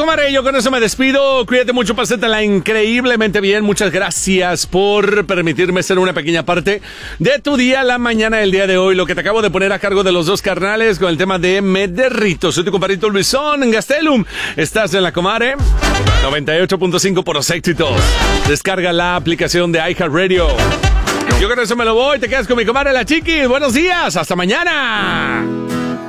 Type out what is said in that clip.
comadre, yo con eso me despido. Cuídate mucho, pásatela increíblemente bien. Muchas gracias por permitirme ser una pequeña parte de tu día, la mañana del día de hoy. Lo que te acabo de poner a cargo de los dos carnales con el tema de Me Derrito. Soy tu compadrito Luisón en Gastelum. Estás en la comadre 98.5 por los éxitos. Descarga la aplicación de iHeartRadio. Yo con eso me lo voy. Te quedas con mi comadre la Chiqui. Buenos días. Hasta mañana.